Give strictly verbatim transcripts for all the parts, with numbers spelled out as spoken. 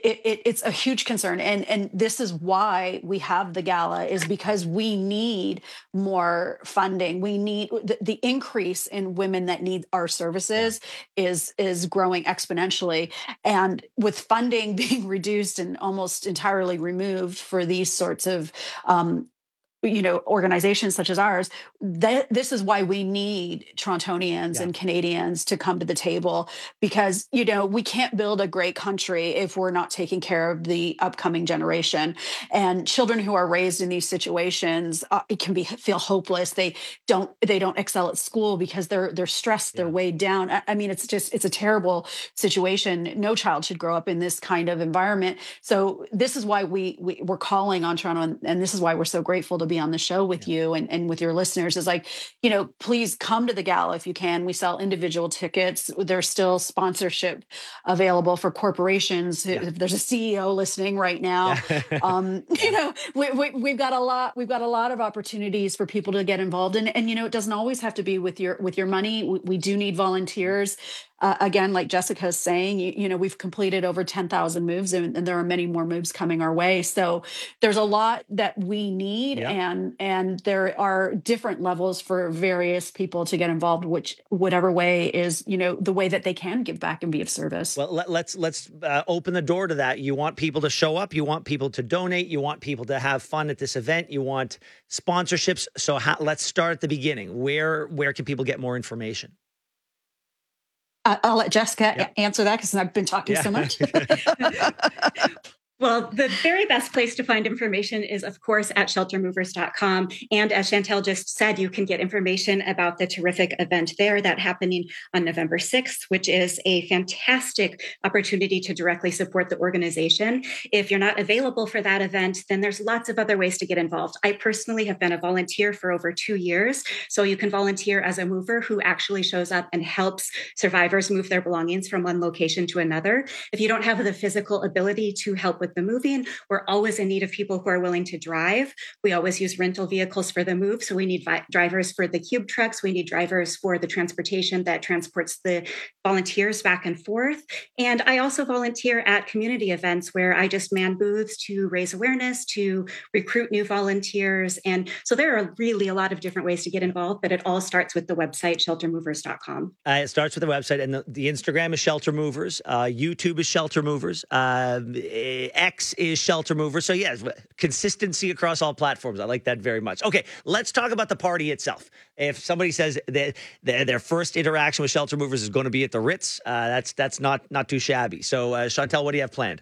it, it, it's a huge concern. And, and this is why we have the gala, is because we need more funding. We need the, the increase in women that need our services yeah. is, is growing exponentially. And with funding being reduced and almost entirely removed for these sorts of um, you know, organizations such as ours, that this is why we need Torontonians yeah. and Canadians to come to the table, because, you know, we can't build a great country if we're not taking care of the upcoming generation. And children who are raised in these situations, uh, it can be feel hopeless. They don't they don't excel at school because they're they're stressed, yeah. they're weighed down. I, I mean, it's just it's a terrible situation. No child should grow up in this kind of environment. So this is why we, we we're calling on Toronto, and, and this is why we're so grateful to be on the show with you and, and with your listeners, is like, you know, please come to the gala if you can. We sell individual tickets. There's still sponsorship available for corporations. Yeah. If there's a C E O listening right now, um, you know, we, we, we've got a lot, we've got a lot of opportunities for people to get involved in. And, you know, it doesn't always have to be with your, with your money. We, we do need volunteers. Uh, again, like Jessica is saying, you, you know, we've completed over ten thousand moves, and, and there are many more moves coming our way. So there's a lot that we need, yep. and and there are different levels for various people to get involved, which whatever way is, you know, the way that they can give back and be of service. Well, let, let's let's uh, open the door to that. You want people to show up. You want people to donate. You want people to have fun at this event. You want sponsorships. So how, let's start at the beginning. Where where can people get more information? I'll let Jessica yep. answer that because I've been talking yeah. so much. Well, the very best place to find information is, of course, at shelter movers dot com. And as Chantel just said, you can get information about the terrific event there that's happening on November sixth, which is a fantastic opportunity to directly support the organization. If you're not available for that event, then there's lots of other ways to get involved. I personally have been a volunteer for over two years. So you can volunteer as a mover who actually shows up and helps survivors move their belongings from one location to another. If you don't have the physical ability to help with the moving, we're always in need of people who are willing to drive. We always use rental vehicles for the move. So we need vi- drivers for the cube trucks. We need drivers for the transportation that transports the volunteers back and forth. And I also volunteer at community events where I just man booths to raise awareness, to recruit new volunteers. And so there are really a lot of different ways to get involved, but it all starts with the website, shelter movers dot com. Uh, it starts with the website, and the, the Instagram is Shelter Movers. Uh, YouTube is Shelter Movers. Uh, X is Shelter Movers. So yes, consistency across all platforms. I like that very much. Okay, let's talk about the party itself. If somebody says that their, their first interaction with Shelter Movers is going to be at the Ritz, uh, that's that's not not too shabby. So uh, Chantel, what do you have planned?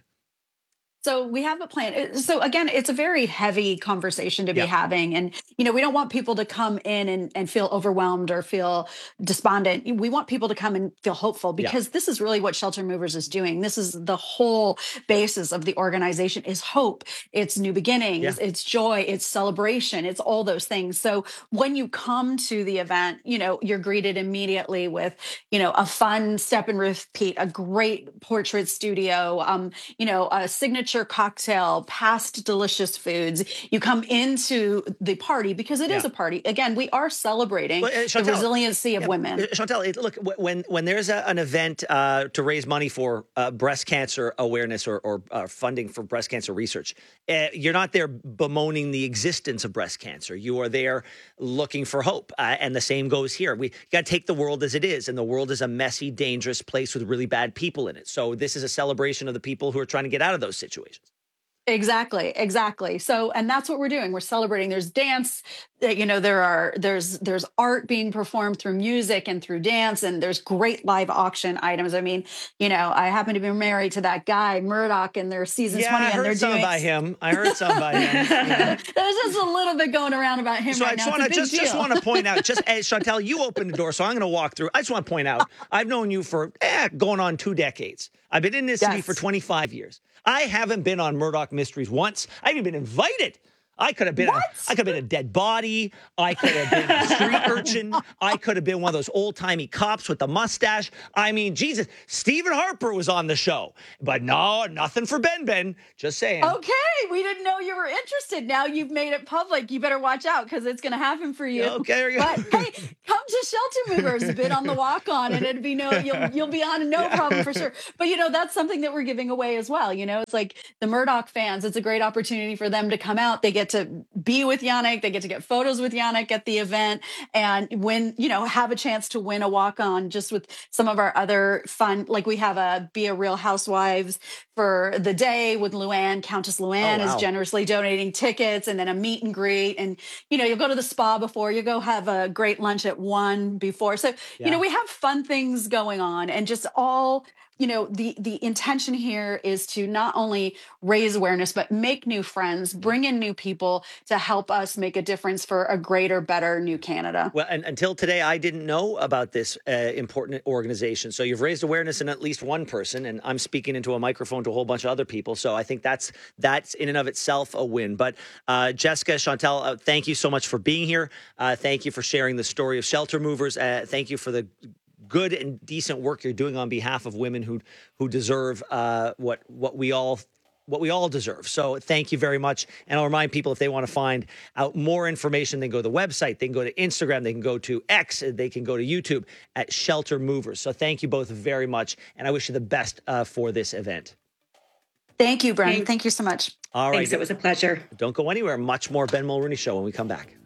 So we have a plan. So again, it's a very heavy conversation to be yeah. having. And, you know, we don't want people to come in and, and feel overwhelmed or feel despondent. We want people to come and feel hopeful, because yeah. this is really what Shelter Movers is doing. This is the whole basis of the organization, is hope. It's new beginnings. Yeah. It's joy. It's celebration. It's all those things. So when you come to the event, you know, you're greeted immediately with, you know, a fun step and repeat, a great portrait studio, um, you know, a signature cocktail, past delicious foods. You come into the party because it yeah. is a party. Again, we are celebrating well, uh, Chantel, the resiliency of yeah, women. Uh, Chantel, look, when when there's a, an event uh, to raise money for uh, breast cancer awareness or, or uh, funding for breast cancer research, uh, you're not there bemoaning the existence of breast cancer. You are there looking for hope. Uh, and the same goes here. We got to take the world as it is. And the world is a messy, dangerous place with really bad people in it. So this is a celebration of the people who are trying to get out of those situations. Exactly, exactly. So, and that's what we're doing. We're celebrating. There's dance, you know, there are, there's, there's art being performed through music and through dance, and there's great live auction items. I mean, you know, I happen to be married to that guy, Murdoch, and their season yeah, twenty. I heard and they're some doing by him. I heard some by him. Yeah. There's just a little bit going around about him so right I just now. Want to just, just want to point out, just as Chantel, you opened the door, so I'm going to walk through. I just want to point out, I've known you for eh, going on two decades. I've been in this yes. city for twenty-five years. I haven't been on Murdoch Mysteries once. I haven't been invited. I could have been, a, I could have been a dead body. I could have been a street urchin. I could have been one of those old timey cops with the mustache. I mean, Jesus, Stephen Harper was on the show, but no, nothing for Ben Ben. Just saying. Okay, we didn't know you were interested. Now you've made it public. You better watch out because it's going to happen for you. Okay, there you go. But hey, come to Shelter Movers, bid on the walk on, and it'd be no, you'll you'll be on no yeah. problem for sure. But you know, that's something that we're giving away as well. You know, it's like the Murdoch fans. It's a great opportunity for them to come out. They get to be with Yannick. They get to get photos with Yannick at the event and win, you know, have a chance to win a walk on just with some of our other fun. Like we have a Be a Real Housewives for the day with Luann. Countess Luann oh, wow. is generously donating tickets and then a meet and greet. And, you know, you'll go to the spa before, you go have a great lunch at one before. So, yeah. you know, we have fun things going on and just all, you know, the, the intention here is to not only raise awareness, but make new friends, bring in new people to help us make a difference for a greater, better new Canada. Well, and until today, I didn't know about this uh, important organization. So you've raised awareness in at least one person, and I'm speaking into a microphone to a whole bunch of other people. So I think that's that's in and of itself a win. But uh, Jessica, Chantal, uh, thank you so much for being here. Uh, thank you for sharing the story of Shelter Movers. Uh, thank you for the good and decent work you're doing on behalf of women who who deserve uh, what what we all what we all deserve. So thank you very much. And I'll remind people if they want to find out more information, they can go to the website, they can go to Instagram, they can go to X, they can go to YouTube at Shelter Movers. So thank you both very much, and I wish you the best uh, for this event. Thank you, Brendan. Thanks. Thank you so much. All right, Thanks. It was a pleasure. Don't go anywhere. Much more Ben Mulroney Show when we come back.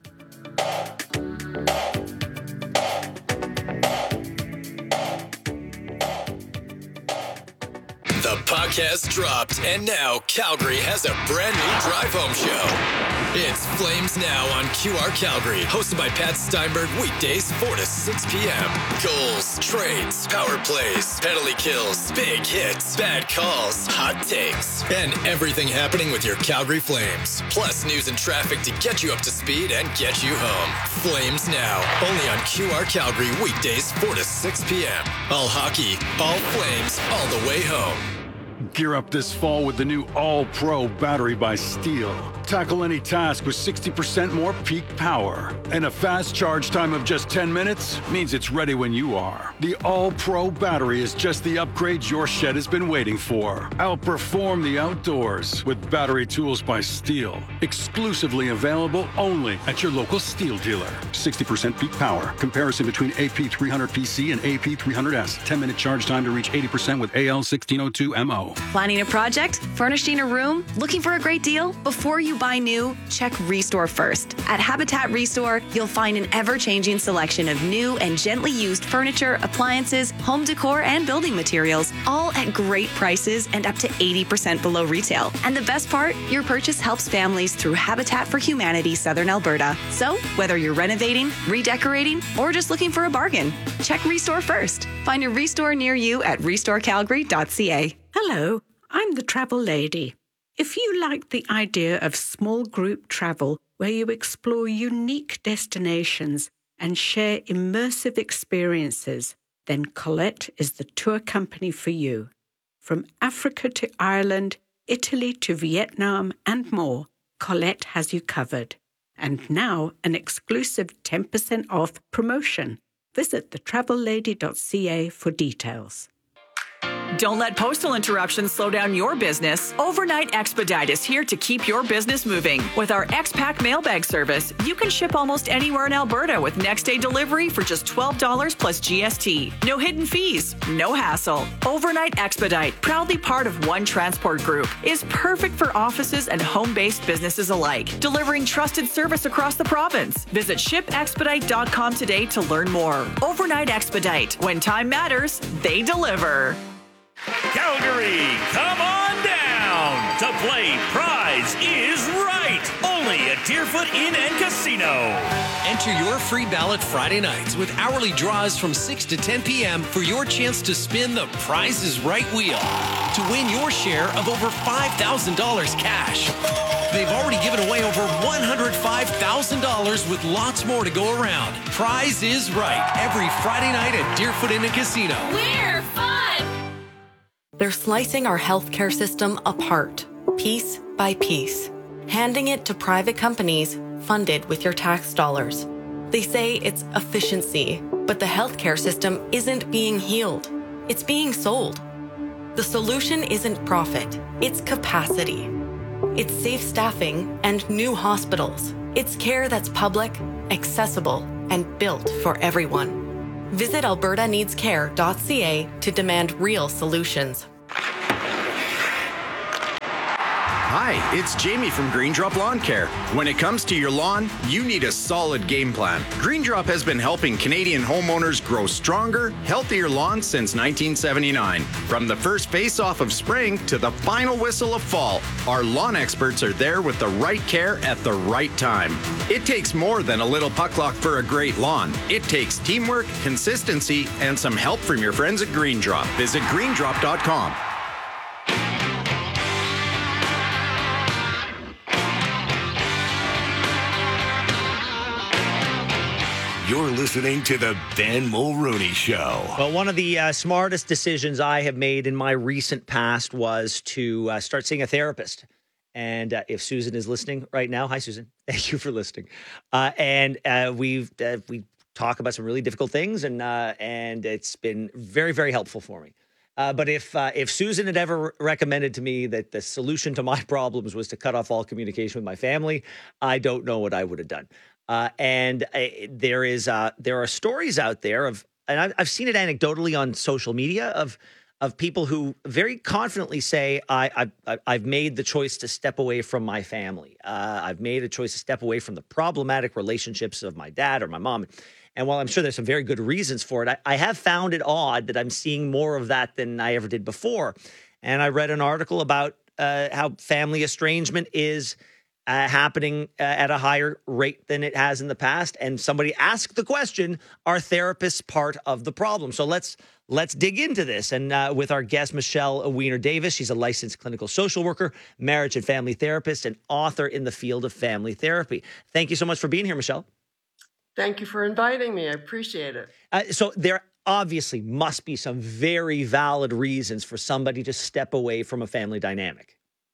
The podcast dropped, and now Calgary has a brand new drive home show. It's Flames Now on Q R Calgary, hosted by Pat Steinberg, weekdays four to six p.m. Goals, trades, power plays, penalty kills, big hits, bad calls, hot takes, and everything happening with your Calgary Flames. Plus news and traffic to get you up to speed and get you home. Flames Now, only on Q R Calgary, weekdays four to six p.m. All hockey, all Flames, all the way home. Gear up this fall with the new All-Pro battery by Steel. Tackle any task with sixty percent more peak power. And a fast charge time of just ten minutes means it's ready when you are. The All-Pro battery is just the upgrade your shed has been waiting for. Outperform the outdoors with battery tools by Steel. Exclusively available only at your local Steel dealer. sixty percent peak power. Comparison between A P three hundred P C and A P three hundred S. ten minute charge time to reach eighty percent with A L sixteen oh two M O. Planning a project? Furnishing a room? Looking for a great deal? Before you buy new, check Restore first. At Habitat Restore, you'll find an ever-changing selection of new and gently used furniture, appliances, home decor, and building materials, all at great prices and up to eighty percent below retail. And the best part? Your purchase helps families through Habitat for Humanity Southern Alberta. So, whether you're renovating, redecorating, or just looking for a bargain, check Restore first. Find a Restore near you at restore calgary dot c a. Hello, I'm the Travel Lady. If you like the idea of small group travel where you explore unique destinations and share immersive experiences, then Colette is the tour company for you. From Africa to Ireland, Italy to Vietnam and more, Colette has you covered. And now an exclusive ten percent off promotion. Visit the travel lady dot c a for details. Don't let postal interruptions slow down your business. Overnight Expedite is here to keep your business moving. With our X-Pack mailbag service, you can ship almost anywhere in Alberta with next-day delivery for just twelve dollars plus G S T. No hidden fees, no hassle. Overnight Expedite, proudly part of One Transport Group, is perfect for offices and home-based businesses alike, delivering trusted service across the province. Visit ship expedite dot com today to learn more. Overnight Expedite. When time matters, they deliver. Calgary, come on down to play Prize is Right, only at Deerfoot Inn and Casino. Enter your free ballot Friday nights with hourly draws from six to ten p.m. for your chance to spin the Prize is Right wheel to win your share of over five thousand dollars cash. They've already given away over one hundred five thousand dollars with lots more to go around. Prize is Right, every Friday night at Deerfoot Inn and Casino. We're fun! They're slicing our healthcare system apart, piece by piece. handing it to private companies funded with your tax dollars. They say it's efficiency, but the healthcare system isn't being healed. It's being sold. The solution isn't profit, it's capacity. It's safe staffing and new hospitals. It's care that's public, accessible, and built for everyone. Visit alberta needs care dot c a to demand real solutions. Hi, it's Jamie from Green Drop Lawn Care. When it comes to your lawn, you need a solid game plan. Green Drop has been helping Canadian homeowners grow stronger, healthier lawns since nineteen seventy-nine. From the first face-off of spring to the final whistle of fall, our lawn experts are there with the right care at the right time. It takes more than a little puck luck for a great lawn. It takes teamwork, consistency, and some help from your friends at Green Drop. Visit green drop dot com. You're listening to the Ben Mulrooney Show. Well, one of the uh, smartest decisions I have made in my recent past was to uh, start seeing a therapist. And uh, if Susan is listening right now, hi, Susan. Thank you for listening. Uh, and uh, we've uh, we talk about some really difficult things, and uh, and it's been very, very helpful for me. Uh, but if uh, if Susan had ever recommended to me that the solution to my problems was to cut off all communication with my family, I don't know what I would have done. Uh, and uh, there is uh, there are stories out there of, and I've, I've seen it anecdotally on social media of of people who very confidently say, I, I, I've made the choice to step away from my family. Uh, I've made a choice to step away from the problematic relationships of my dad or my mom. And while I'm sure there's some very good reasons for it, I, I have found it odd that I'm seeing more of that than I ever did before. And I read an article about uh, how family estrangement is Uh, happening uh, at a higher rate than it has in the past. And somebody asked the question, are therapists part of the problem? So let's let's dig into this. And uh, with our guest, Michelle Weiner Davis, she's a licensed clinical social worker, marriage and family therapist, and author in the field of family therapy. Thank you so much for being here, Michelle. Thank you for inviting me. I appreciate it. Uh, so there obviously must be some very valid reasons for somebody to step away from a family dynamic.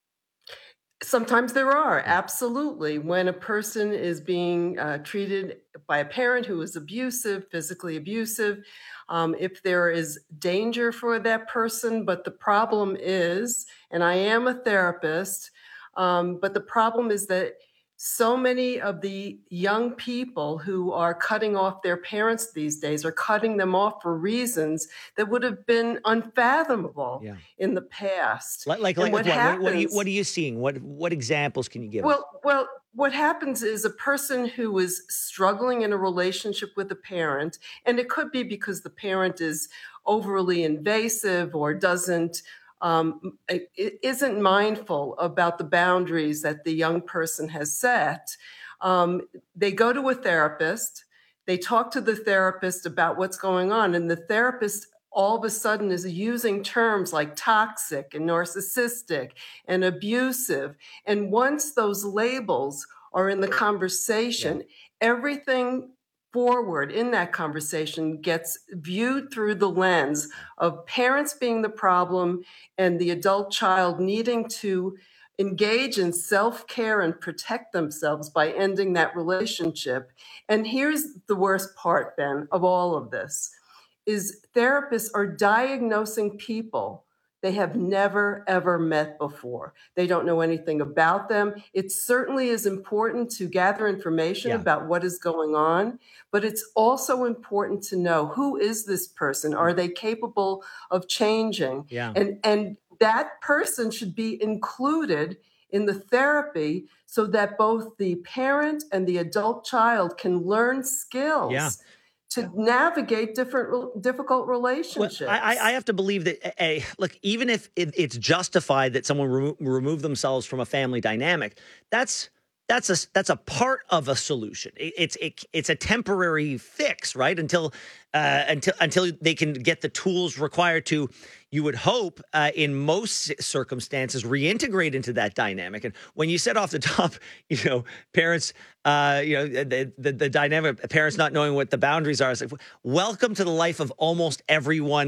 Sometimes there are, absolutely. When a person is being uh, treated by a parent who is abusive, physically abusive, um, if there is danger for that person, but the problem is, and I am a therapist, um, but the problem is that so many of the young people who are cutting off their parents these days are cutting them off for reasons that would have been unfathomable yeah. in the past. Like, like, like what, what, happens, what, are you, what are you seeing? What what examples can you give well, us? Well, what happens is a person who is struggling in a relationship with a parent, and it could be because the parent is overly invasive or doesn't Um, it isn't mindful about the boundaries that the young person has set. Um, they go to a therapist, they talk to the therapist about what's going on, and the therapist all of a sudden is using terms like toxic and narcissistic and abusive. And once those labels are in the conversation, everything forward in that conversation gets viewed through the lens of parents being the problem and the adult child needing to engage in self-care and protect themselves by ending that relationship. And here's the worst part, Ben, of all of this, is therapists are diagnosing people they have never, ever met before. They don't know anything about them. It certainly is important to gather information yeah. about what is going on, but it's also important to know, who is this person? Are they capable of changing? Yeah. And, and that person should be included in the therapy so that both the parent and the adult child can learn skills yeah. to navigate different, difficult relationships. Well, I, I have to believe that, uh, look, even if it, it's justified that someone remo- remove themselves from a family dynamic, that's that's a that's a part of a solution. It, it's it, it's a temporary fix, right? Until uh, until until they can get the tools required to, you would hope, uh, in most circumstances, reintegrate into that dynamic. And when you said off the top, you know, parents, uh, you know, the, the the dynamic, parents not knowing what the boundaries are, it's like, welcome to the life of almost everyone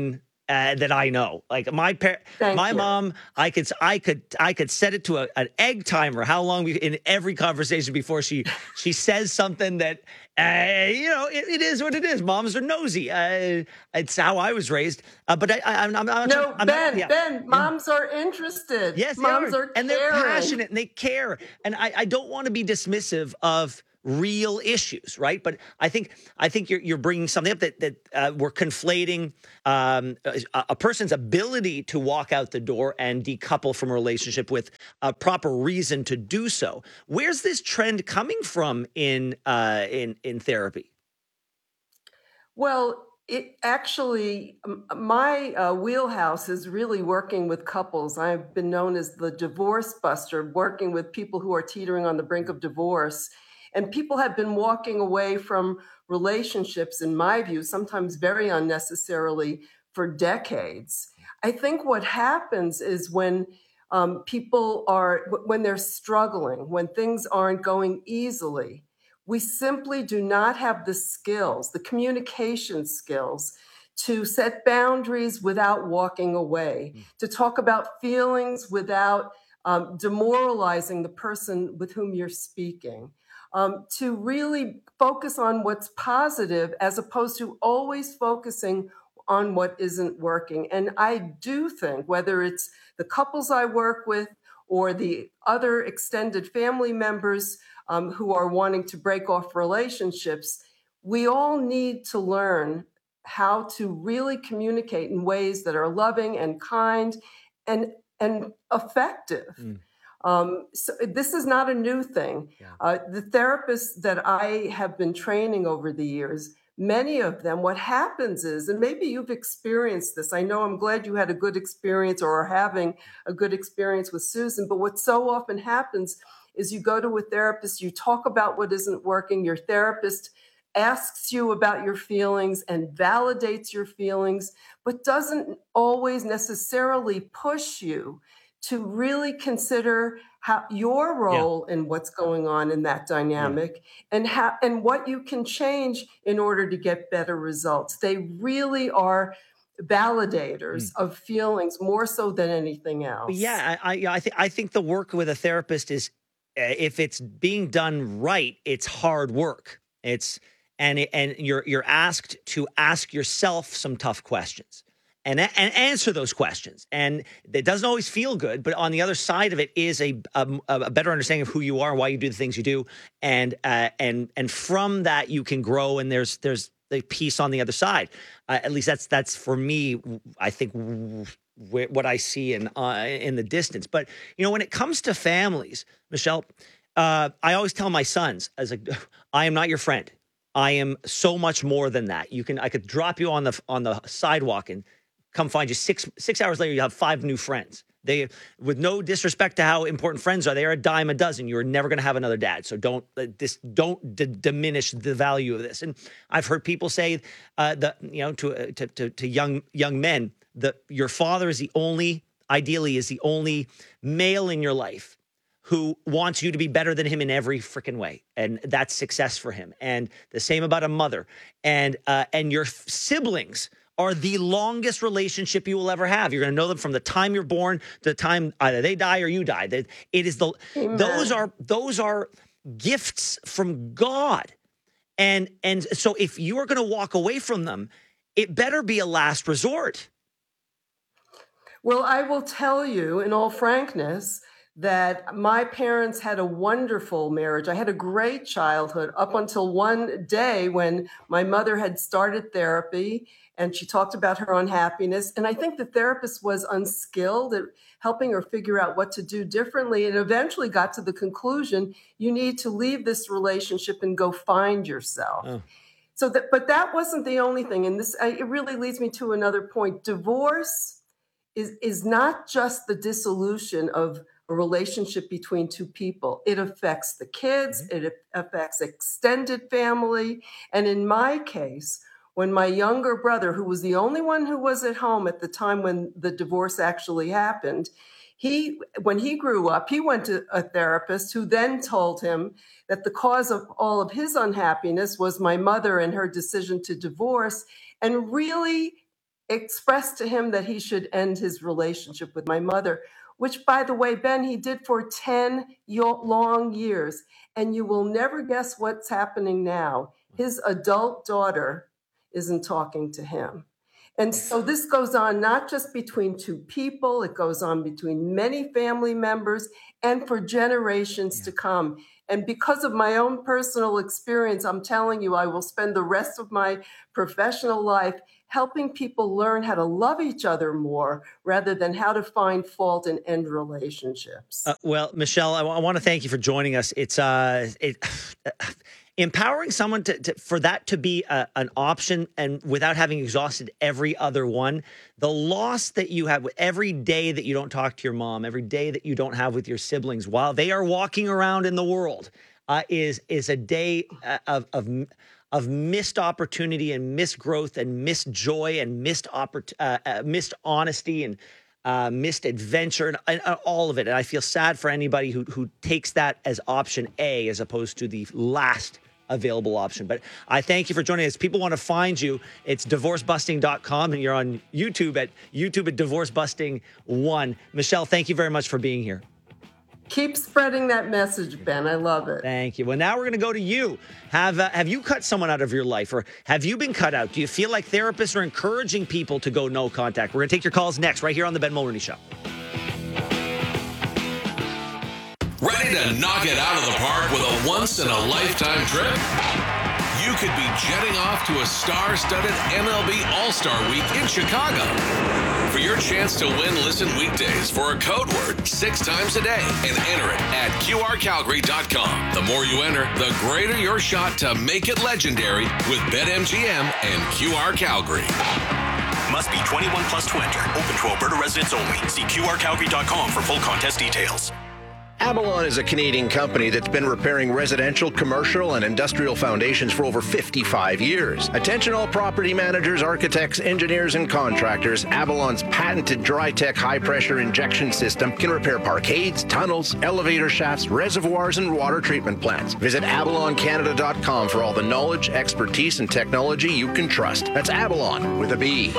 uh, that I know. Like my par- my you. mom, I could I could I could set it to a, an egg timer. How long we, in every conversation before she she says something that uh, you know it, it is what it is. Moms are nosy. Uh, it's how I was raised. Uh, but I, I, I'm, I'm not. No, I'm Ben, not, yeah. Ben, moms are interested. Yes, moms they are. are And they're caring. passionate and they care. And I, I don't want to be dismissive of real issues, right? But I think I think you're you're bringing something up that that uh, we're conflating um, a, a person's ability to walk out the door and decouple from a relationship with a proper reason to do so. Where's this trend coming from in uh, in in therapy? Well, it actually, m- my uh, wheelhouse is really working with couples. I've been known as the divorce buster, working with people who are teetering on the brink of divorce. And people have been walking away from relationships, in my view, sometimes very unnecessarily, for decades. I think what happens is when um, people are, when they're struggling, when things aren't going easily, we simply do not have the skills, the communication skills, to set boundaries without walking away, mm. to talk about feelings without um, demoralizing the person with whom you're speaking. Um, to really focus on what's positive as opposed to always focusing on what isn't working. And I do think, whether it's the couples I work with or the other extended family members um, who are wanting to break off relationships, we all need to learn how to really communicate in ways that are loving and kind and, and effective. Mm. Um, so this is not a new thing. Yeah. Uh, the therapists that I have been training over the years, many of them, what happens is, and maybe you've experienced this, I know I'm glad you had a good experience or are having a good experience with Susan, but what so often happens is you go to a therapist, you talk about what isn't working, your therapist asks you about your feelings and validates your feelings, but doesn't always necessarily push you to really consider how your role yeah. in what's going on in that dynamic yeah. and how and what you can change in order to get better results. They really are validators mm. of feelings more so than anything else. Yeah, I I, I think I think the work with a therapist is, uh, if it's being done right, it's hard work. It's and it, and you're you're asked to ask yourself some tough questions. And, and answer those questions. And it doesn't always feel good, but on the other side of it is a, a, a better understanding of who you are and why you do the things you do. And uh, and and from that, you can grow, and there's there's a piece on the other side. Uh, at least that's that's for me, I think, w- what I see in, uh, in the distance. But, you know, when it comes to families, Michelle, uh, I always tell my sons, as a, I am not your friend. I am so much more than that. You can I could drop you on the on the sidewalk and come find you six six hours later, you have five new friends. They, with no disrespect to how important friends are, they are a dime a dozen. You're never going to have another dad. So don't uh, this don't d- diminish the value of this. And I've heard people say uh, that, you know, to, uh, to to to young young men, that your father is the only, ideally, is the only male in your life who wants you to be better than him in every freaking way. And that's success for him. And the same about a mother. And uh, and your siblings are the longest relationship you will ever have. You're going to know them from the time you're born to the time either they die or you die. It is the Amen. those are those are gifts from God. And and so if you are going to walk away from them, it better be a last resort. Well, I will tell you in all frankness that my parents had a wonderful marriage. I had a great childhood up until one day when my mother had started therapy and she talked about her unhappiness. And I think the therapist was unskilled at helping her figure out what to do differently, and eventually got to the conclusion, you need to leave this relationship and go find yourself. Oh. So that, but that wasn't the only thing. And this, it really leads me to another point. Divorce is, is not just the dissolution of a relationship between two people. It affects the kids, mm-hmm. it affects extended family. And in my case, when my younger brother, who was the only one who was at home at the time when the divorce actually happened, he, when he grew up, he went to a therapist who then told him that the cause of all of his unhappiness was my mother and her decision to divorce, and really expressed to him that he should end his relationship with my mother, which, by the way, Ben, he did for ten long years. And you will never guess what's happening now. His adult daughter isn't talking to him. And so this goes on not just between two people, it goes on between many family members and for generations yeah. to come. And because of my own personal experience, I'm telling you, I will spend the rest of my professional life helping people learn how to love each other more rather than how to find fault and end relationships. Uh, well, Michelle, I, w- I want to thank you for joining us. It's uh, it, uh, empowering someone to, to for that to be a, an option, and without having exhausted every other one. The loss that you have with every day that you don't talk to your mom, every day that you don't have with your siblings while they are walking around in the world, uh, is is a day of of. of missed opportunity and missed growth and missed joy and missed oppor- uh, uh, missed honesty and uh, missed adventure and, and, and all of it. And I feel sad for anybody who who takes that as option A as opposed to the last available option. But I thank you for joining us. People want to find you. It's divorce busting dot com, and you're on YouTube at YouTube at divorce busting one. Michelle, thank you very much for being here. Keep spreading that message, Ben. I love it. Thank you. Well, now we're going to go to you. Have uh, have you cut someone out of your life, or have you been cut out? Do you feel like therapists are encouraging people to go no contact? We're going to take your calls next, right here on the Ben Mulroney Show. Ready to knock it out of the park with a once-in-a-lifetime trip? You could be jetting off to a star-studded M L B All-Star Week in Chicago. For your chance to win, listen weekdays for a code word six times a day and enter it at Q R Calgary dot com. The more you enter, the greater your shot to make it legendary with BetMGM and Q R Calgary. Must be twenty-one plus to enter. Open to Alberta residents only. See Q R Calgary dot com for full contest details. Avalon is a Canadian company that's been repairing residential, commercial, and industrial foundations for over fifty-five years. Attention all property managers, architects, engineers, and contractors. Avalon's patented Dry-Tech high-pressure injection system can repair parkades, tunnels, elevator shafts, reservoirs, and water treatment plants. Visit Avalon Canada dot com for all the knowledge, expertise, and technology you can trust. That's Avalon with a B.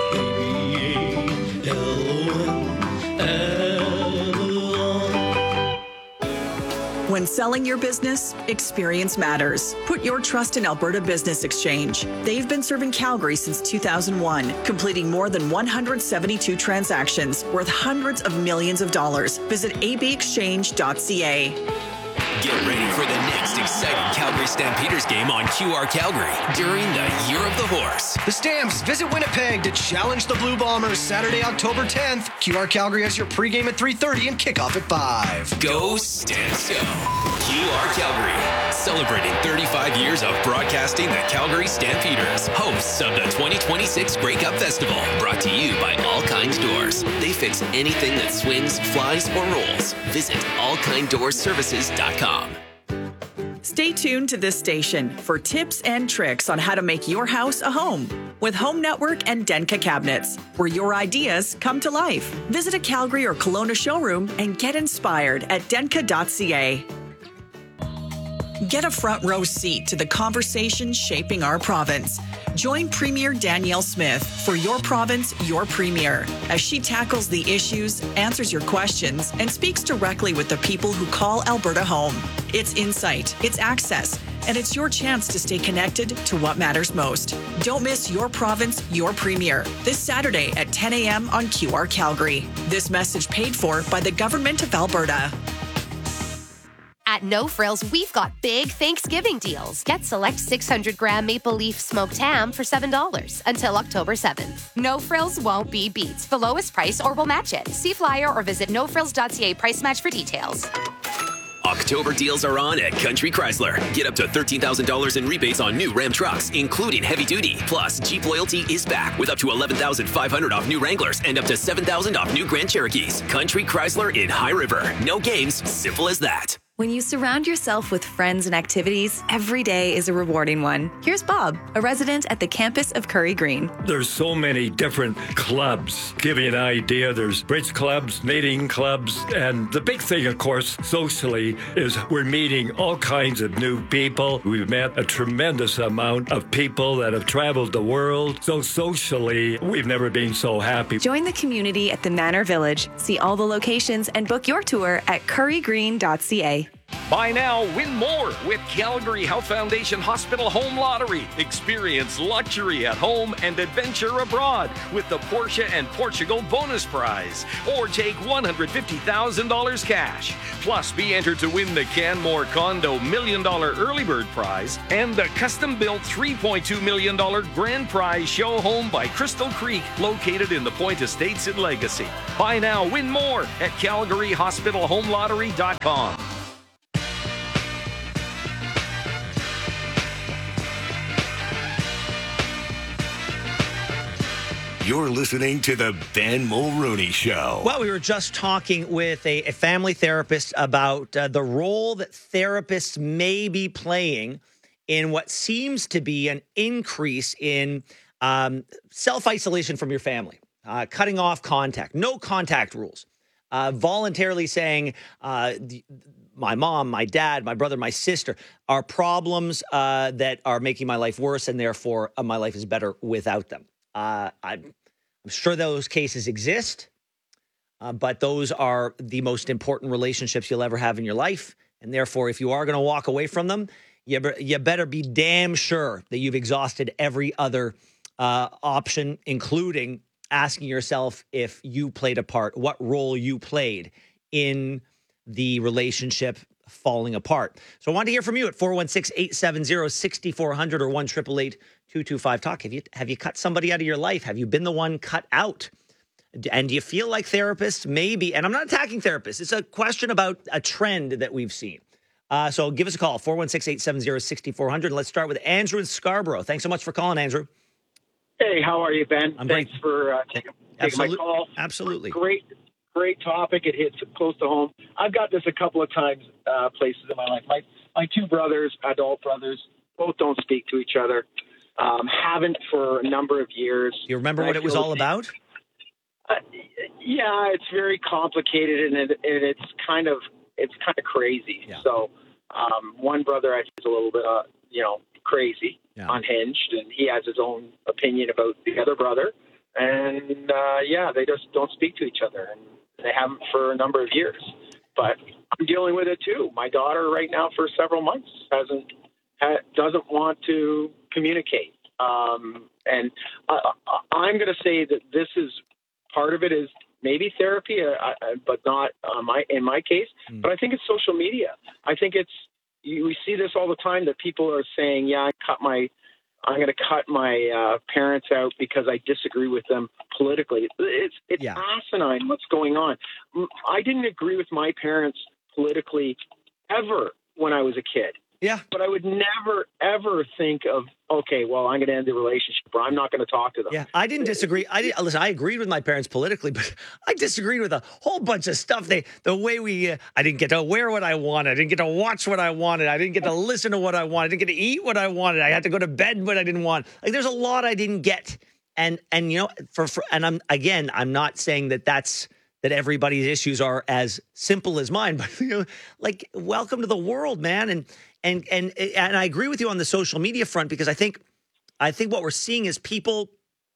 When selling your business, experience matters. Put your trust in Alberta Business Exchange. They've been serving Calgary since two thousand one, completing more than one hundred seventy-two transactions worth hundreds of millions of dollars. Visit a b exchange dot c a. Get ready for the next exciting Calgary Stampeders game on Q R Calgary during the Year of the Horse. The Stamps visit Winnipeg to challenge the Blue Bombers Saturday, October tenth. Q R Calgary has your pregame at three thirty and kickoff at five. Go Stamps, go. Q R Calgary, celebrating thirty-five years of broadcasting the Calgary Stampeders, hosts of the twenty twenty-six Grey Cup Festival, brought to you by All Kind Doors. They fix anything that swings, flies, or rolls. Visit all kind doors services dot com. Stay tuned to this station for tips and tricks on how to make your house a home with Home Network and Denka Cabinets, where your ideas come to life. Visit a Calgary or Kelowna showroom and get inspired at denka dot c a. Get a front row seat to the conversation shaping our province. Join Premier Danielle Smith for Your Province, Your Premier, as she tackles the issues, answers your questions, and speaks directly with the people who call Alberta home. It's insight, it's access, and it's your chance to stay connected to what matters most. Don't miss Your Province, Your Premier, this Saturday at ten a.m. on Q R Calgary. This message paid for by the Government of Alberta. At No Frills, we've got big Thanksgiving deals. Get select six hundred gram maple leaf smoked ham for seven dollars until October seventh. No Frills won't be beat. The lowest price or we'll match it. See flyer or visit no frills dot c a price match for details. October deals are on at Country Chrysler. Get up to thirteen thousand dollars in rebates on new Ram trucks, including heavy duty. Plus, Jeep Loyalty is back with up to eleven thousand five hundred dollars off new Wranglers and up to seven thousand dollars off new Grand Cherokees. Country Chrysler in High River. No games, simple as that. When you surround yourself with friends and activities, every day is a rewarding one. Here's Bob, a resident at the campus of Curry Green. There's so many different clubs. Give you an idea, there's bridge clubs, knitting clubs, and the big thing, of course, socially, is we're meeting all kinds of new people. We've met a tremendous amount of people that have traveled the world. So socially, we've never been so happy. Join the community at the Manor Village. See all the locations and book your tour at curry green dot c a. Buy now, win more with Calgary Health Foundation Hospital Home Lottery. Experience luxury at home and adventure abroad with the Porsche and Portugal bonus prize. Or take one hundred fifty thousand dollars cash. Plus, be entered to win the Canmore Condo Million Dollar Early Bird Prize and the custom-built three point two million dollars Grand Prize Show Home by Crystal Creek, located in the Point Estates in Legacy. Buy now, win more at calgary hospital home lottery dot com. You're listening to the Ben Mulrooney Show. Well, we were just talking with a, a family therapist about uh, the role that therapists may be playing in what seems to be an increase in um, self-isolation from your family, uh, cutting off contact, no contact rules, uh, voluntarily saying, uh, the, my mom, my dad, my brother, my sister are problems uh, that are making my life worse, and therefore uh, my life is better without them. Uh, I'm, I'm sure those cases exist, uh, but those are the most important relationships you'll ever have in your life. And therefore, if you are going to walk away from them, you, be, you better be damn sure that you've exhausted every other uh, option, including asking yourself if you played a part, what role you played in the relationship falling apart. So I want to hear from you at four one six, eight seven zero, six four zero zero or one eight eight eight, two two five, talk. Have you, have you cut somebody out of your life? Have you been the one cut out? And do you feel like therapists maybe, and I'm not attacking therapists, it's a question about a trend that we've seen. Uh, so give us a call, four one six, eight seven zero, six four zero zero. Let's start with Andrew in Scarborough. Thanks so much for calling, Andrew. Hey, how are you, Ben? I'm Thanks great. for uh, taking, taking my call. Absolutely. Great, great topic. It hits close to home. I've got this a couple of times, uh, places in my life. My my two brothers, adult brothers, both don't speak to each other. Um, haven't for a number of years. Do you remember what it was all about? Uh, yeah, it's very complicated, and, it, and it's kind of it's kind of crazy. Yeah. So um, one brother I think is a little bit, uh, you know, crazy, yeah. unhinged, and he has his own opinion about the other brother. And uh, yeah, they just don't speak to each other, and they haven't for a number of years. But I'm dealing with it too. My daughter, right now, for several months, hasn't ha- doesn't want to communicate. Um, and I, I, I'm going to say that this is part of it is maybe therapy, uh, uh, but not uh, my in my case. Mm. But I think it's social media. I think it's you, we see this all the time that people are saying, "Yeah, I cut my." I'm going to cut my uh, parents out because I disagree with them politically. It's it's yeah. asinine what's going on. I didn't agree with my parents politically ever when I was a kid. Yeah. But I would never, ever think of, okay, well, I'm going to end the relationship or I'm not going to talk to them. Yeah, I didn't disagree. I didn't, listen, I agreed with my parents politically, but I disagreed with a whole bunch of stuff. They, the way we, uh, I didn't get to wear what I wanted. I didn't get to watch what I wanted. I didn't get to listen to what I wanted. I didn't get to eat what I wanted. I had to go to bed when I didn't want. Like, there's a lot I didn't get. And, and you know, for, for and I'm, again, I'm not saying that that's, that everybody's issues are as simple as mine, but, you know, like, welcome to the world, man. And, And and and I agree with you on the social media front, because I think I think what we're seeing is people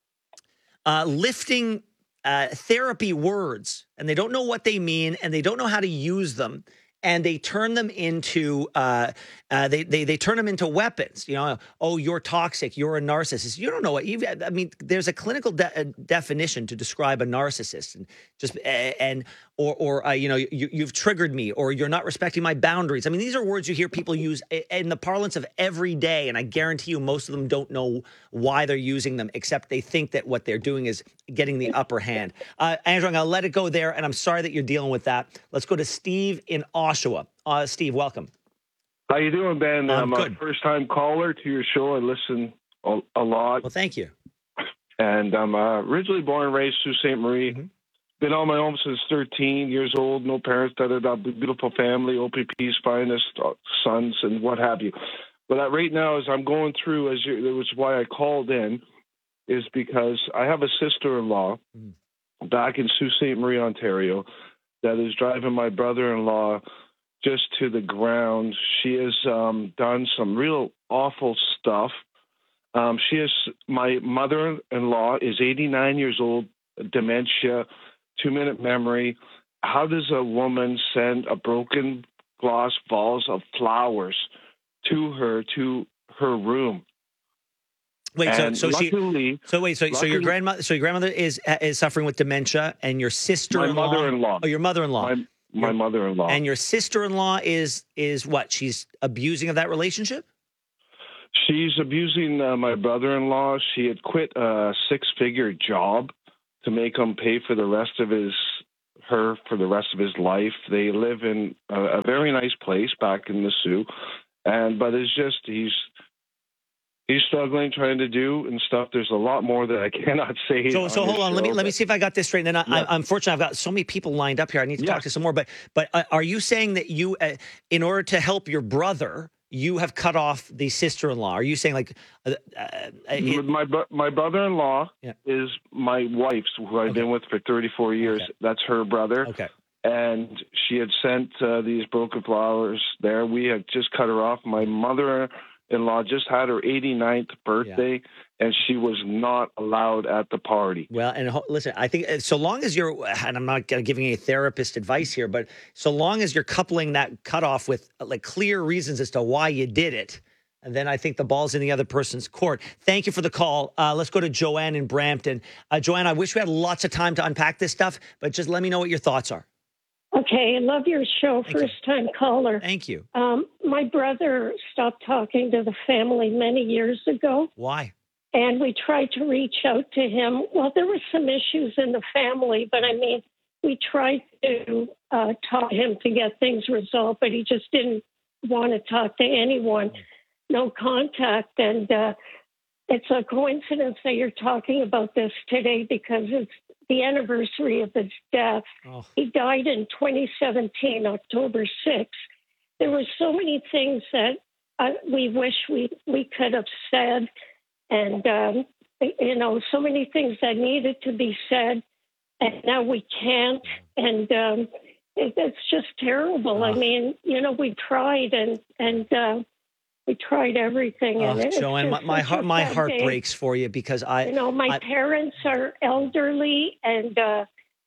uh, lifting uh, therapy words, and they don't know what they mean, and they don't know how to use them, and they turn them into uh, uh, they they they turn them into weapons. You know, oh, you're toxic, you're a narcissist. You don't know what you. I mean, there's a clinical de- definition to describe a narcissist, and just and. Or, or uh, you know, you, you've triggered me, or you're not respecting my boundaries. I mean, these are words you hear people use in the parlance of every day, and I guarantee you most of them don't know why they're using them, except they think that what they're doing is getting the upper hand. Uh, Andrew, I'm going to let it go there, and I'm sorry that you're dealing with that. Let's go to Steve in Oshawa. Uh, Steve, welcome. How you doing, Ben? I'm I'm good. a first-time caller to your show. I listen a, a lot. Well, thank you. And I'm uh, originally born and raised Sault Ste. Marie. Mm-hmm. been on my own since thirteen years old. No parents, da da da. Beautiful family, O P P's finest uh, sons, and what have you. But uh, right now, as I'm going through, as you, which is why I called in, is because I have a sister-in-law mm. back in Sault Ste. Marie, Ontario, that is driving my brother-in-law just to the ground. She has um, done some real awful stuff. Um, she is my mother-in-law is eighty-nine years old, dementia, two-minute memory. How does a woman send a broken glass vase of flowers to her to her room? Wait, so, so luckily, she, so wait, so, so your luckily- grandmother, so your grandmother is is suffering with dementia, and your sister-in-law, My mother-in-law. oh, your mother-in-law, My, my Your- mother-in-law. and your sister-in-law is is what? She's abusing of that relationship. She's abusing uh, my brother-in-law. She had quit a six-figure job to make him pay for the rest of his her for the rest of his life. They live in a, a very nice place back in the Sioux, and but it's just he's he's struggling trying to do and stuff. There's a lot more that I cannot say. So, so on hold this on. Let me show, let me but- see if I got this straight. And then I, Yeah. I, unfortunately, I've got so many people lined up here. I need to Yeah. talk to some more. But but uh, are you saying that you, uh, in order to help your brother, you have cut off the sister-in-law? Are you saying like, uh, uh, it- my bro- my brother-in-law Yeah. is my wife's, who I've been with for thirty-four years. Okay. That's her brother. Okay. And she had sent uh, these broken flowers there. We had just cut her off. My mother-in-law just had her eighty-ninth birthday, and she was not allowed at the party. Well, and ho- listen, I think uh, so long as you're, and I'm not gonna giving any therapist advice here, but so long as you're coupling that cutoff with uh, like clear reasons as to why you did it, and then I think the ball's in the other person's court. Thank you for the call. Uh, let's go to Joanne in Brampton. Uh, Joanne, I wish we had lots of time to unpack this stuff, but just let me know what your thoughts are. Okay, I love your show, first time caller. Thank you. Um, my brother stopped talking to the family many years ago, Why? and we tried to reach out to him. Well, there were some issues in the family, but I mean, we tried to uh, talk to him to get things resolved, but he just didn't want to talk to anyone. No contact, and uh, it's a coincidence that you're talking about this today because it's the anniversary of his death. Oh. He died in twenty seventeen, October sixth. There were so many things that uh, we wish we, we could have said, and, um, you know, so many things that needed to be said, and now we can't, and um, it, it's just terrible. I mean, you know, we tried, and, and uh, we tried everything. Oh, and it's Joanne, my just my such heart, a my sad heart day. breaks for you because I, You know, my I- parents are elderly, and uh,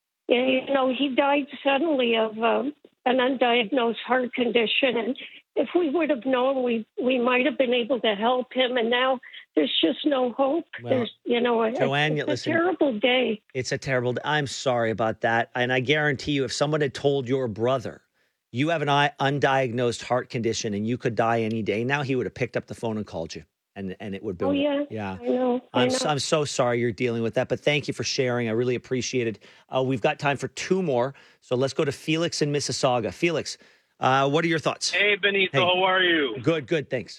you know, he died suddenly of um, an undiagnosed heart condition. And if we would have known, we we might have been able to help him. And now there's just no hope. Well, there's, you know, a, Joanne, it's listen, a terrible day. It's a terrible. I'm sorry about that, and I guarantee you, if someone had told your brother you have an i- undiagnosed heart condition and you could die any day now, he would have picked up the phone and called you, and and it would be. Oh yeah, yeah. I know. I I'm know. so, I'm so sorry you're dealing with that, but thank you for sharing. I really appreciate it. Uh, we've got time for two more, so let's go to Felix in Mississauga. Felix, uh, what are your thoughts? Hey, Benito, Hey. how are you? Good, good, thanks.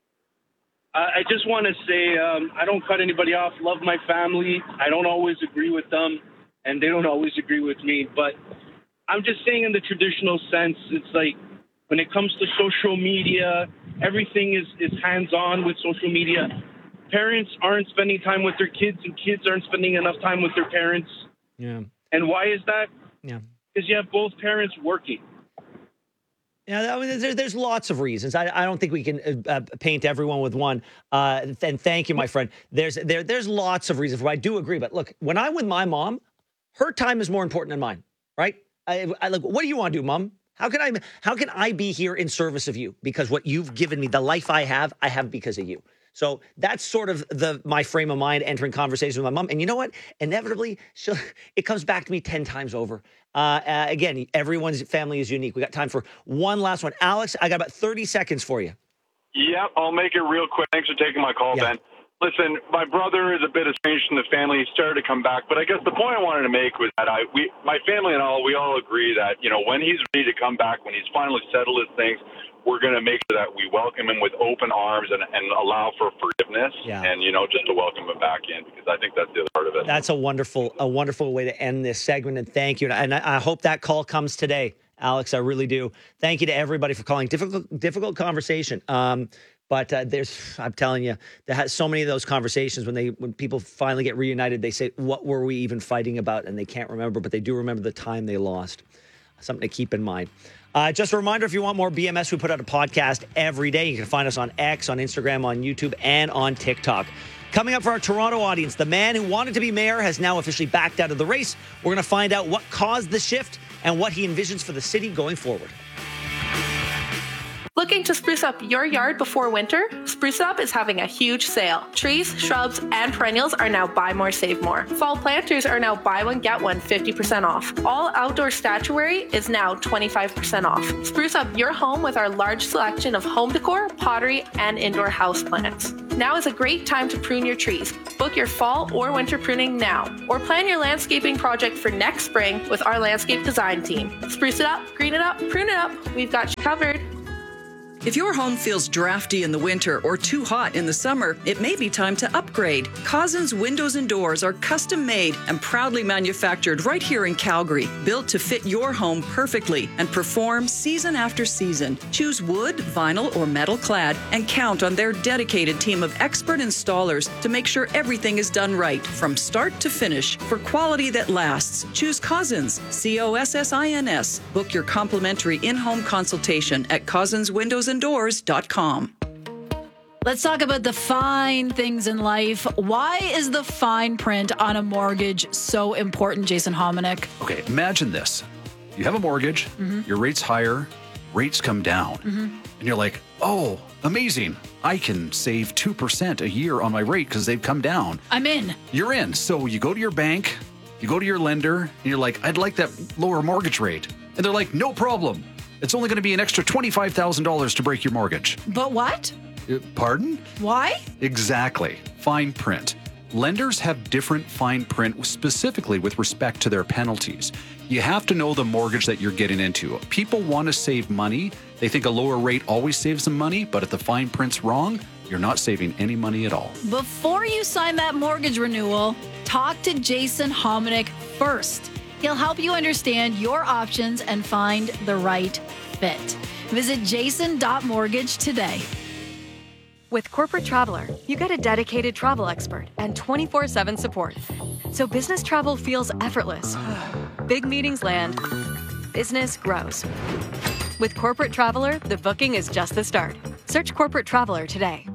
I I just want to say um, I don't cut anybody off. Love my family. I don't always agree with them, and they don't always agree with me. But I'm just saying in the traditional sense, it's like when it comes to social media, everything is, is hands-on with social media. Parents aren't spending time with their kids, and kids aren't spending enough time with their parents. Yeah. And why is that? Yeah. Because you have both parents working. Yeah, I mean, there, there's lots of reasons. I, I don't think we can uh, uh, paint everyone with one. Uh, and thank you, my friend. There's there there's lots of reasons why I do agree. But look, when I'm with my mom, her time is more important than mine, right? I, I like, what do you want to do, Mom? How can I how can I be here in service of you? Because what you've given me, the life I have, I have because of you. So that's sort of the my frame of mind entering conversation with my mom. And you know what? Inevitably, she'll, it comes back to me ten times over. Uh, uh, again, everyone's family is unique. We got time for one last one. Alex, I got about thirty seconds for you. Yep, I'll make it real quick. Thanks for taking my call, Yeah. Ben. Listen, my brother is a bit estranged from the family. He started to come back, but I guess the point I wanted to make was that I, we, my family and all, we all agree that, you know, when he's ready to come back, when he's finally settled his things, we're going to make sure that we welcome him with open arms and, and allow for forgiveness Yeah. and, you know, just to welcome him back in, because I think that's the other part of it. That's a wonderful, a wonderful way to end this segment. And thank you. And I, I hope that call comes today, Alex. I really do. Thank you to everybody for calling. Difficult, difficult conversation. Um, but uh, there's, I'm telling you, there has so many of those conversations when they, when people finally get reunited, they say, what were we even fighting about? And they can't remember, but they do remember the time they lost. Something to keep in mind. Uh, just a reminder, if you want more B M S, we put out a podcast every day. You can find us on X, on Instagram, on YouTube, and on TikTok. Coming up for our Toronto audience, the man who wanted to be mayor has now officially backed out of the race. We're going to find out what caused the shift and what he envisions for the city going forward. Looking to spruce up your yard before winter? Spruce Up is having a huge sale. Trees, shrubs, and perennials are now buy more, save more. Fall planters are now buy one, get one fifty percent off. All outdoor statuary is now twenty-five percent off. Spruce up your home with our large selection of home decor, pottery, and indoor houseplants. Now is a great time to prune your trees. Book your fall or winter pruning now, or plan your landscaping project for next spring with our landscape design team. Spruce it up, green it up, prune it up. We've got you covered. If your home feels drafty in the winter or too hot in the summer, it may be time to upgrade. Cousins Windows and Doors are custom made and proudly manufactured right here in Calgary, built to fit your home perfectly and perform season after season. Choose wood, vinyl, or metal clad and count on their dedicated team of expert installers to make sure everything is done right from start to finish for quality that lasts. Choose Cousins, C O S S I N S. Book your complimentary in-home consultation at cousins windows and doors dot com. Let's talk about the fine things in life. Why is the fine print on a mortgage so important, Jason Hominick? Okay, imagine this. You have a mortgage, mm-hmm. your rate's higher, rates come down, mm-hmm. and you're like, oh, amazing. I can save two percent a year on my rate because they've come down. I'm in. You're in. So you go to your bank, you go to your lender, and you're like, I'd like that lower mortgage rate. And they're like, no problem. It's only going to be an extra twenty-five thousand dollars to break your mortgage. But what? Uh, pardon? Why? Exactly. Fine print. Lenders have different fine print specifically with respect to their penalties. You have to know the mortgage that you're getting into. People want to save money. They think a lower rate always saves them money, but if the fine print's wrong, you're not saving any money at all. Before you sign that mortgage renewal, talk to Jason Hominick first. He'll help you understand your options and find the right fit. Visit jason dot mortgage today. With Corporate Traveler, you get a dedicated travel expert and twenty-four seven support. So business travel feels effortless. Big meetings land. Business grows. With Corporate Traveler, the booking is just the start. Search Corporate Traveler today.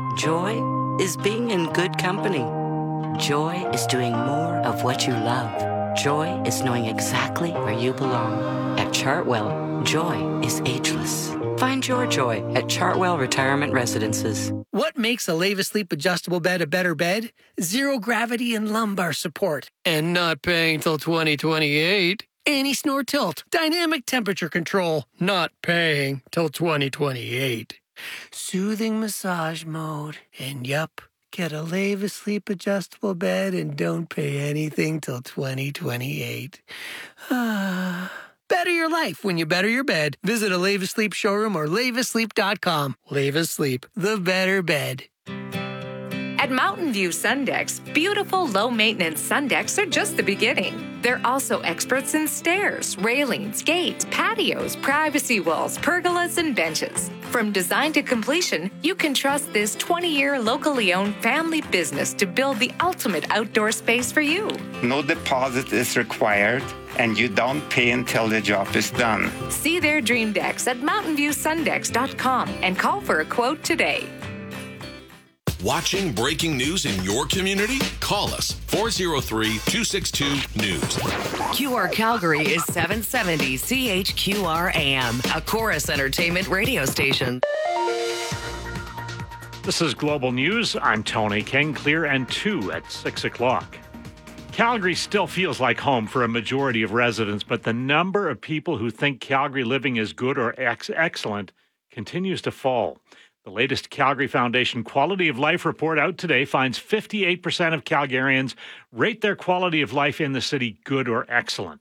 Joy is being in good company. Joy is doing more of what you love. Joy is knowing exactly where you belong. At Chartwell, joy is ageless. Find your joy at Chartwell Retirement Residences. What makes a Leva Sleep adjustable bed a better bed? Zero gravity and lumbar support. And not paying till twenty twenty-eight. Anti-snore tilt, dynamic temperature control, not paying till twenty twenty-eight. Soothing massage mode, and yup, get a Leva Sleep adjustable bed and don't pay anything till twenty twenty-eight. Ah. Better your life when you better your bed. Visit a Leva Sleep showroom or leva sleep dot com. Leva Sleep, the better bed. At Mountain View Sundecks, beautiful low-maintenance sun decks are just the beginning. They're also experts in stairs, railings, gates, patios, privacy walls, pergolas, and benches. From design to completion, you can trust this twenty-year locally owned family business to build the ultimate outdoor space for you. No deposit is required, and you don't pay until the job is done. See their dream decks at mountain view sundecks dot com and call for a quote today. Watching breaking news in your community? Call us four oh three, two six two, news. Q R Calgary is seven seventy C H Q R A M, a Chorus Entertainment radio station. This is Global News. I'm Tony King. Clear and two at six o'clock. Calgary still feels like home for a majority of residents, but the number of people who think Calgary living is good or ex- excellent continues to fall. The latest Calgary Foundation Quality of Life report out today finds fifty-eight percent of Calgarians rate their quality of life in the city good or excellent.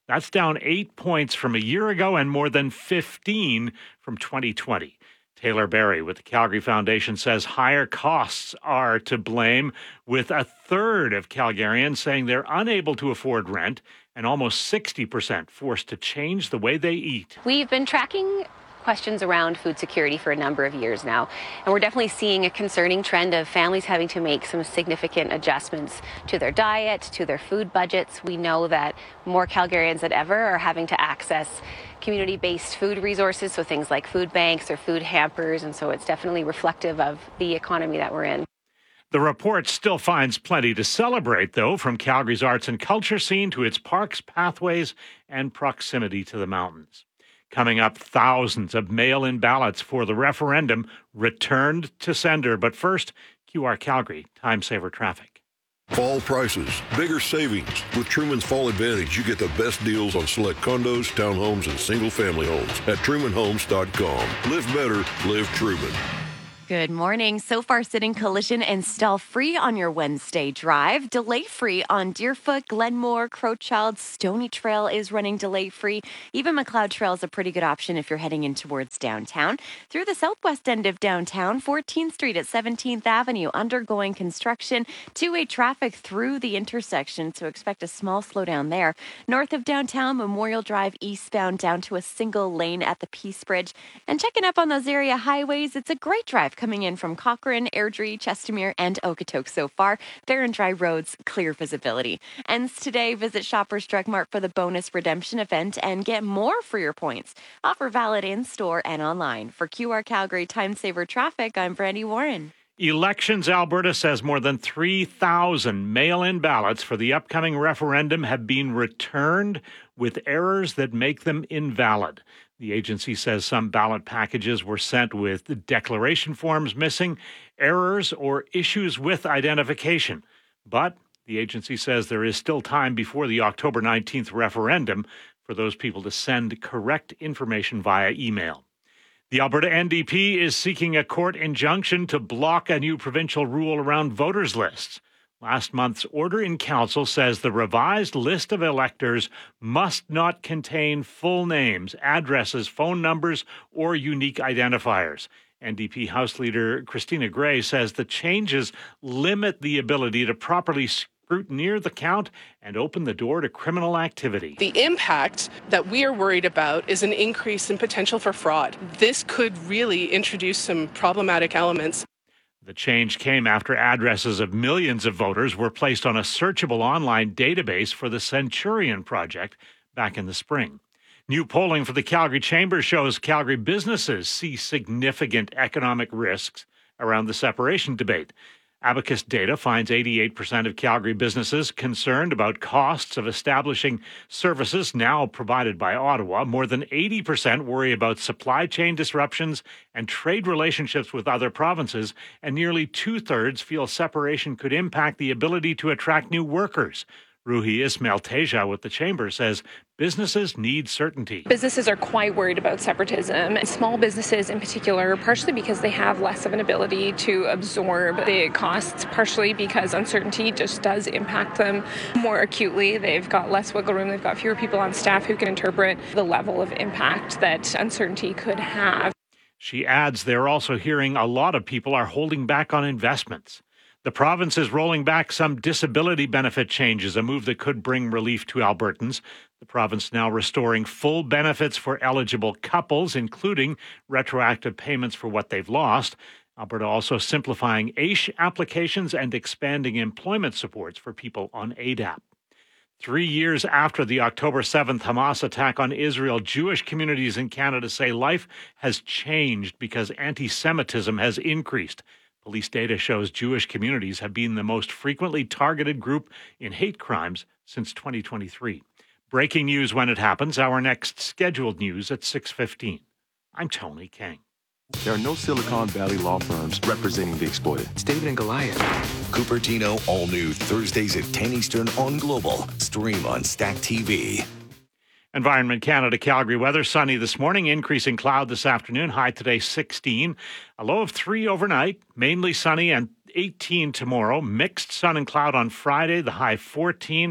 That's down eight points from a year ago and more than fifteen from twenty twenty. Taylor Barry with the Calgary Foundation says higher costs are to blame, with a third of Calgarians saying they're unable to afford rent and almost sixty percent forced to change the way they eat. We've been tracking questions around food security for a number of years now, and we're definitely seeing a concerning trend of families having to make some significant adjustments to their diet, to their food budgets. We know that more Calgarians than ever are having to access community-based food resources, so things like food banks or food hampers, and so it's definitely reflective of the economy that we're in. The report still finds plenty to celebrate, though, from Calgary's arts and culture scene to its parks, pathways, and proximity to the mountains. Coming up, thousands of mail-in ballots for the referendum returned to sender. But first, Q R Calgary, Time Saver Traffic. Fall prices, bigger savings. With Truman's Fall Advantage, you get the best deals on select condos, townhomes, and single-family homes at truman homes dot com. Live better, live Truman. Good morning. So far, sitting collision and stall free on your Wednesday drive. Delay free on Deerfoot, Glenmore, Crowchild, Stony Trail is running delay free. Even McLeod Trail is a pretty good option if you're heading in towards downtown. Through the southwest end of downtown, fourteenth Street at seventeenth Avenue, undergoing construction. Two-way traffic through the intersection, so expect a small slowdown there. North of downtown, Memorial Drive eastbound down to a single lane at the Peace Bridge. And checking up on those area highways, it's a great drive coming in from Cochrane, Airdrie, Chestermere, and Okotoks so far. Fair and dry roads, clear visibility. Ends today. Visit Shoppers Drug Mart for the bonus redemption event and get more for your points. Offer valid in-store and online. For Q R Calgary Time Saver Traffic, I'm Brandy Warren. Elections Alberta says more than three thousand mail-in ballots for the upcoming referendum have been returned with errors that make them invalid. The agency says some ballot packages were sent with declaration forms missing, errors, or issues with identification. But the agency says there is still time before the October nineteenth referendum for those people to send correct information via email. The Alberta N D P is seeking a court injunction to block a new provincial rule around voters' lists. Last month's order in council says the revised list of electors must not contain full names, addresses, phone numbers, or unique identifiers. N D P House Leader Christina Gray says the changes limit the ability to properly scrutinize the count and open the door to criminal activity. The impact that we are worried about is an increase in potential for fraud. This could really introduce some problematic elements. The change came after addresses of millions of voters were placed on a searchable online database for the Centurion Project back in the spring. New polling for the Calgary Chamber shows Calgary businesses see significant economic risks around the separation debate. Abacus data finds eighty-eight percent of Calgary businesses concerned about costs of establishing services now provided by Ottawa. More than eighty percent worry about supply chain disruptions and trade relationships with other provinces, and nearly two-thirds feel separation could impact the ability to attract new workers. Ruhi Ismail Teja with the Chamber says businesses need certainty. Businesses are quite worried about separatism. Small businesses in particular, partially because they have less of an ability to absorb the costs, partially because uncertainty just does impact them more acutely. They've got less wiggle room. They've got fewer people on staff who can interpret the level of impact that uncertainty could have. She adds they're also hearing a lot of people are holding back on investments. The province is rolling back some disability benefit changes, a move that could bring relief to Albertans. The province now restoring full benefits for eligible couples, including retroactive payments for what they've lost. Alberta also simplifying A I S H applications and expanding employment supports for people on A D A P. Three years after the October seventh Hamas attack on Israel, Jewish communities in Canada say life has changed because anti-Semitism has increased. Police data shows Jewish communities have been the most frequently targeted group in hate crimes since twenty twenty-three. Breaking news when it happens. Our next scheduled news at six fifteen. I'm Tony King. There are no Silicon Valley law firms representing the exploited. It's David and Goliath. Cupertino, all new Thursdays at ten Eastern on Global. Stream on Stack T V. Environment Canada, Calgary weather, sunny this morning, increasing cloud this afternoon, high today sixteen, a low of three overnight, mainly sunny and eighteen tomorrow, mixed sun and cloud on Friday, the high fourteen,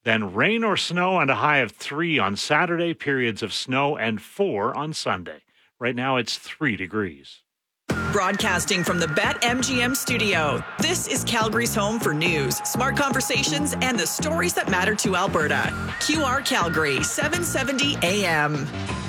Then rain or snow and a high of three on Saturday, periods of snow and four on Sunday. Right now it's three degrees. Broadcasting from the BetMGM studio, this is Calgary's home for news, smart conversations, and the stories that matter to Alberta. Q R Calgary, seven seventy A M.